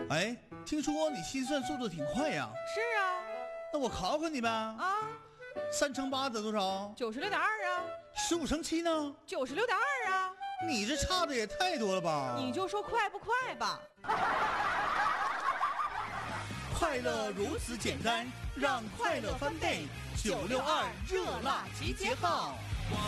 哎，听说你心算速度挺快呀？ 是啊。 那我考考你呗。 啊 ，3乘8得多少 ，96.2啊。 ？15乘7呢 ？96.2啊。 你这差的也太多了吧？ 你就说快不快吧。 快乐如此简单，让快乐翻倍。962热辣集结号。